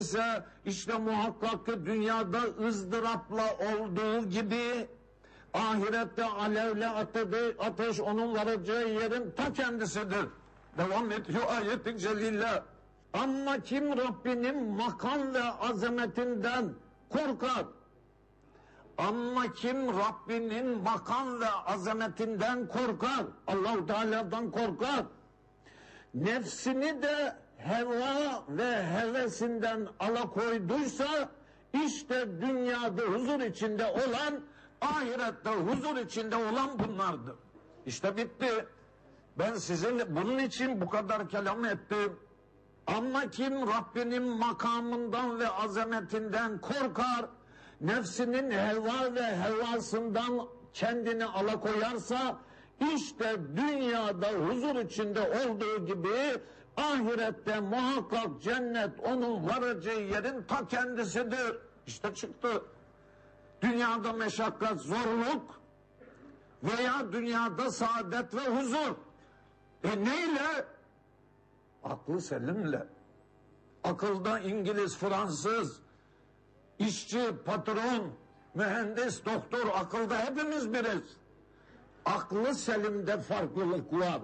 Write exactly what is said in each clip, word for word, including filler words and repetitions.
ise işte muhakkak ki dünyada ızdırapla olduğu gibi ahirette alevle ateşi, ateş onun varacağı yerin ta kendisidir. Devam ediyor ayet-i celile. Ama kim Rabbinin makam ve azametinden korkar? Ama kim Rabbinin makam ve azametinden korkar? Allah-u Teala'dan korkar. Nefsini de heva ve hevesinden alakoyduysa işte dünyada huzur içinde olan, ahirette huzur içinde olan bunlardır. İşte bitti. Ben sizinle bunun için bu kadar kelam ettim. Ama kim Rabbinin makamından ve azametinden korkar, nefsinin heva ve hevasından kendini alakoyarsa, işte dünyada huzur içinde olduğu gibi ahirette muhakkak cennet onun varacağı yerin ta kendisidir. İşte çıktı. Dünyada meşakkat, zorluk veya dünyada saadet ve huzur. E neyle? Aklı selimle. Akılda İngiliz, Fransız, işçi, patron, mühendis, doktor, akılda hepimiz biriz. Aklı selimde farklılık var.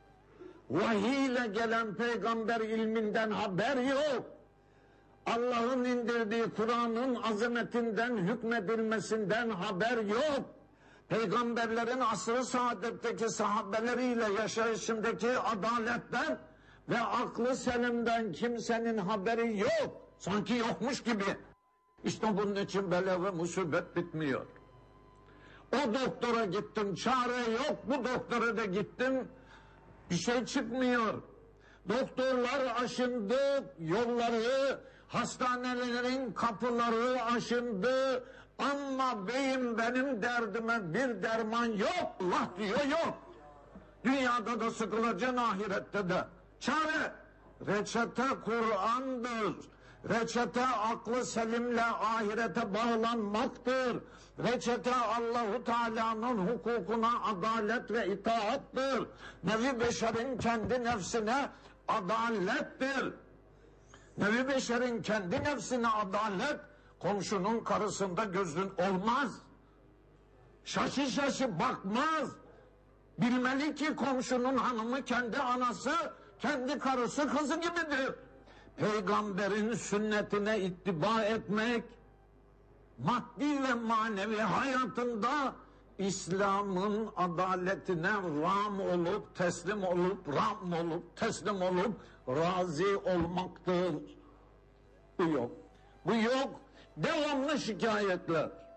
Vahiy ile gelen peygamber ilminden haber yok. Allah'ın indirdiği Kur'an'ın azametinden, hükmedilmesinden haber yok. Peygamberlerin asr-ı saadetteki sahabeleriyle yaşayışındaki adaletten ve aklı selimden kimsenin haberi yok. Sanki yokmuş gibi. İşte bunun için bela ve musibet bitmiyor. O doktora gittim, çare yok. Bu doktora da gittim, bir şey çıkmıyor. Doktorlar aşındı, yolları, hastanelerin kapıları aşındı. Ama beyim benim derdime bir derman yok. Allah diyor yok. Dünyada da sıkılacaksın, ahirette de. Çare, reçete Kur'an'dır. Reçete aklı selimle ahirete bağlanmaktır. Reçete Allahu Teala'nın hukukuna adalet ve itaattır. Nevi beşerin kendi nefsine adalettir. Nevi beşerin kendi nefsine adalet, komşunun karısında gözün olmaz. Şaşı şaşı bakmaz. Bilmeli ki komşunun hanımı kendi anası, kendi karısı, kızı gibidir. Peygamberin sünnetine ittiba etmek, maddi ve manevi hayatında İslam'ın adaletine ram olup, teslim olup, ram olup, teslim olup, razı olmaktır. Bu yok. Bu yok. Devamlı şikayetler.